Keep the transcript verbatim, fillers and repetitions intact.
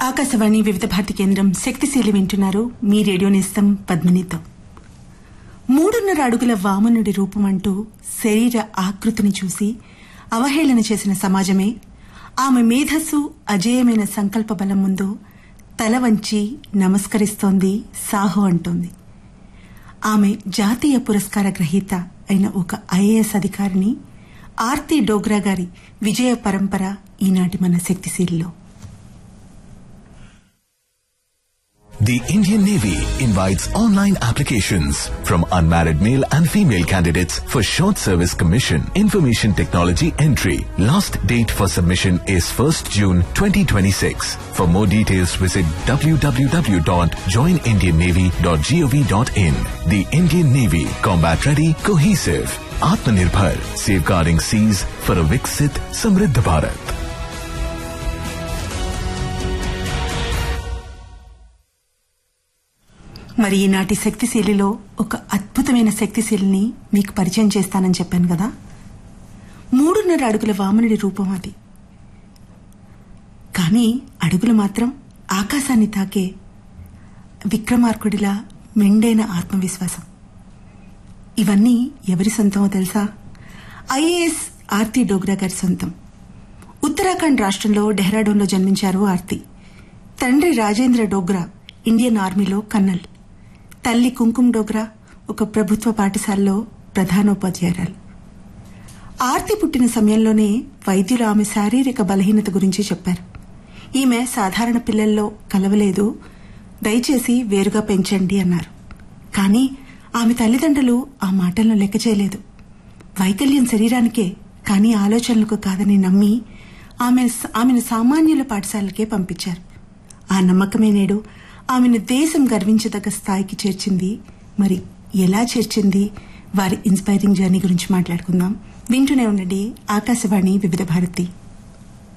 ఆకాశవాణి వివిధ భారతి కేంద్రం శక్తిశీలి వింటున్నారు. మీ రేడియో నేస్తం పద్మినితో. మూడున్నర అడుగుల వామనుడి రూపం అంటూ శరీర ఆకృతిని చూసి అవహేళన చేసిన సమాజమే ఆమె మేధస్సు అజేయమైన సంకల్ప బలం ముందు తల వంచి నమస్కరిస్తోంది, సాహో అంటోంది. ఆమె జాతీయ పురస్కార గ్రహీత అయిన ఒక ఐఏఎస్ అధికారిని ఆర్తి డోగ్రా గారి విజయ పరంపర ఈనాటి మన శక్తిశీలిలో. The Indian Navy invites online applications from unmarried male and female candidates for short service commission information technology entry. Last date for submission is first June twenty twenty-six. For more details visit w w w dot join indian navy dot gov dot in. The Indian Navy, combat ready, cohesive, Atmanirbhar, safeguarding seas for a Viksit Samriddha Bharat. మరి ఈనాటి శక్తిశీలిలో ఒక అద్భుతమైన శక్తిశీలిని మీకు పరిచయం చేస్తానని చెప్పాను కదా. మూడున్నర అడుగుల వామనుడి రూపం అది. కానీ అడుగులు మాత్రం ఆకాశాన్ని తాకే విక్రమార్కుడిలా మెండైన ఆత్మవిశ్వాసం. ఇవన్నీ ఎవరి సొంతమో తెలుసా? ఐఏఎస్ ఆర్తి డోగ్రా గారి సొంతం. ఉత్తరాఖండ్ రాష్ట్రంలో డెహ్రాడూన్లో జన్మించారు ఆర్తి. తండ్రి రాజేంద్ర డోగ్రా ఇండియన్ ఆర్మీలో కన్నల్. తల్లి కుంకుమ్ డోగ్రా ఒక ప్రభుత్వ పాఠశాలలో ప్రధానోపాధ్యాయురాలు. ఆర్తి పుట్టిన సమయంలోనే వైద్యులు ఆమె శారీరక బలహీనత గురించి చెప్పారు. ఈమె సాధారణ పిల్లల్లో కలవలేదు, దయచేసి వేరుగా పెంచండి అన్నారు. కానీ ఆమె తల్లిదండ్రులు ఆ మాటలను లెక్క చేయలేదు. వైకల్యం శరీరానికే, కానీ ఆలోచనలకు కాదని నమ్మి ఆమె ఆమెను సామాన్యుల పాఠశాలకే పంపించారు. ఆ నమ్మకమే నేడు ఆమెను దేశం గర్వించదగ్గ స్థాయికి చేర్చింది. మరి ఎలా చేర్చింది? వారి ఇన్స్పైరింగ్ జర్నీ గురించి మాట్లాడుకుందాం. వింటూనే ఉండండి ఆకాశవాణి వివిధ భారతి.